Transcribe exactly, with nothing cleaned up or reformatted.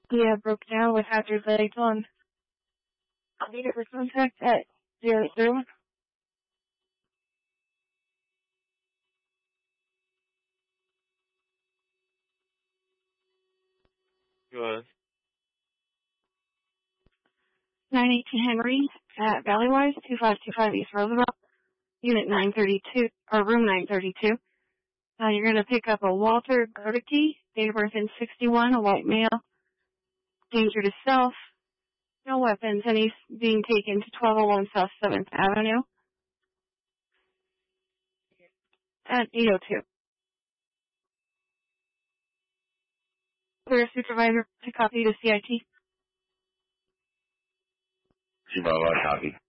Yeah, broke down with hazard lights on. I'll need it for contact at zero zero. Go ahead. nine eighteen Henry at Valleywise, two five two five East Roosevelt, Unit nine thirty-two, or Room nine thirty-two. Uh, you're going to pick up a Walter Gerdicke, date of birth in sixty-one, a white male, danger to self, no weapons, and he's being taken to twelve oh one South seventh Avenue at eight oh two. For a supervisor to copy to C I T. Supervisor, copy.